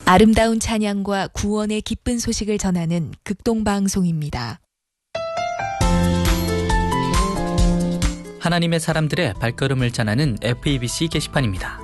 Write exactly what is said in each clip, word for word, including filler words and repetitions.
아름다운 찬양과 구원의 기쁜 소식을 전하는 극동방송입니다. 하나님의 사람들의 발걸음을 전하는 에프이비씨 게시판입니다.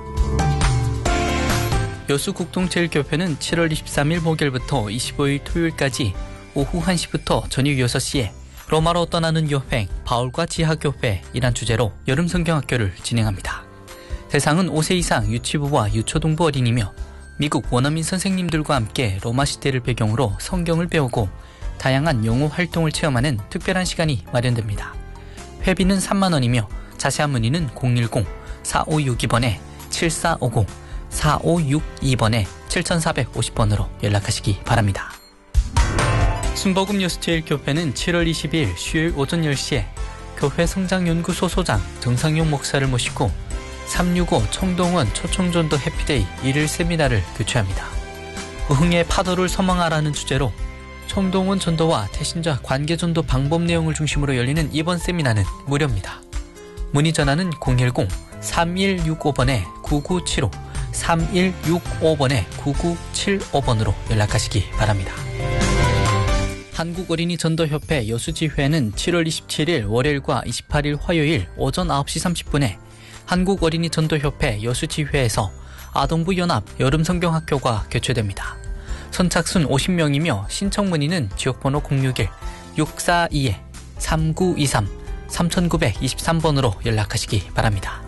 여수국동제일교회는 칠월 이십삼일 목요일부터 이십오일 토요일까지 오후 한 시부터 저녁 여섯 시에 로마로 떠나는 여행 바울과 지하교회이란 주제로 여름 성경학교를 진행합니다. 대상은 오 세 이상 유치부와 유초등부 어린이며 미국 원어민 선생님들과 함께 로마 시대를 배경으로 성경을 배우고 다양한 영어 활동을 체험하는 특별한 시간이 마련됩니다. 회비는 삼만 원이며 자세한 문의는 공일공 사오육이 번에 칠사오공 사오육이 번에 칠사오공 번으로 연락하시기 바랍니다. 순복음 여수제일교회는 칠월 이십일 수요일 오전 열 시에 교회 성장연구소 소장 정상용 목사를 모시고 삼육오 청동원 초청전도 해피데이 일일 세미나를 개최합니다. 부흥의 파도를 소망하라는 주제로 청동원 전도와 태신자 관계전도 방법 내용을 중심으로 열리는 이번 세미나는 무료입니다. 문의 전화는 공일공 삼일육오 번에 구구칠오 삼일육오 번에 구구칠오 번으로 연락하시기 바랍니다. 한국어린이 전도협회 여수지회는 칠월 이십칠일 월요일과 이십팔일 화요일 오전 아홉 시 삼십 분에 한국어린이 전도협회 여수지회에서 아동부 연합 여름성경학교가 개최됩니다. 선착순 오십 명이며 신청 문의는 지역번호 공육일 육사이 삼구이삼 삼구이삼 번으로 연락하시기 바랍니다.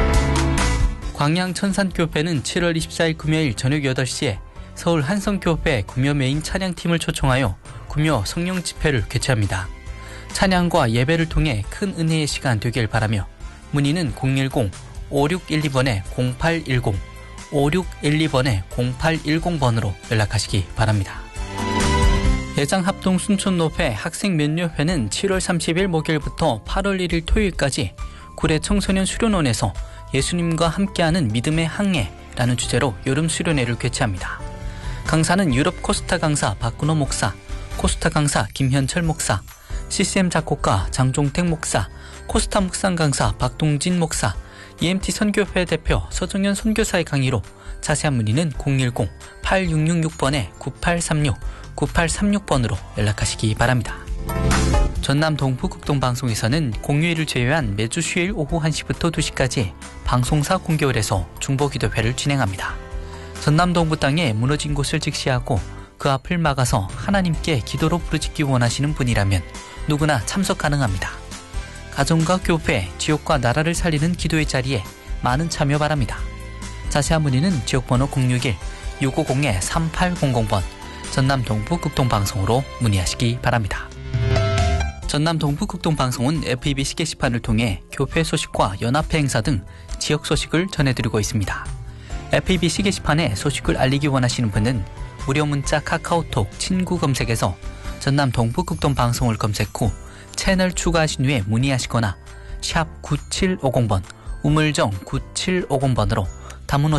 광양천산교회는 칠월 이십사일 금요일 저녁 여덟 시에 서울 한성교회 구묘 메인 찬양팀을 초청하여 구묘 성령 집회를 개최합니다. 찬양과 예배를 통해 큰 은혜의 시간 되길 바라며 문의는 공일공 오육일이 번에 공팔일공 오육일이 번에 공팔일공 번으로 연락하시기 바랍니다. 예장합동 순천노회 학생면류회는 칠월 삼십일 목요일부터 팔월 일일 토요일까지 구례 청소년 수련원에서 예수님과 함께하는 믿음의 항해라는 주제로 여름 수련회를 개최합니다. 강사는 유럽 코스타 강사 박근호 목사, 코스타 강사 김현철 목사, 씨씨엠 작곡가 장종택 목사, 코스타 묵상 강사 박동진 목사, 이엠티 선교회 대표 서정현 선교사의 강의로 자세한 문의는 공일공 팔육육육 번에 구팔삼육 구팔삼육 번으로 연락하시기 바랍니다. 전남 동부극동방송에서는 공휴일을 제외한 매주 수요일 오후 한 시부터 두 시까지 방송사 공개월에서 중보기도회를 진행합니다. 전남 동부 땅에 무너진 곳을 직시하고 그 앞을 막아서 하나님께 기도로 부르짖기 원하시는 분이라면 누구나 참석 가능합니다. 가정과 교회, 지역과 나라를 살리는 기도의 자리에 많은 참여 바랍니다. 자세한 문의는 지역번호 공육일 육오공 삼팔공공 번 전남 동부극동방송으로 문의하시기 바랍니다. 전남 동부극동방송은 에프이비씨 게시판을 통해 교회 소식과 연합회 행사 등 지역 소식을 전해드리고 있습니다. 에프이비씨 게시판에 소식을 알리기 원하시는 분은 무료 문자 카카오톡 친구 검색에서 전남 동부극동방송을 검색 후 채널 추가하신 후에 문의하시거나 샵 구칠오공 번 우물정 구칠오공 번으로 담은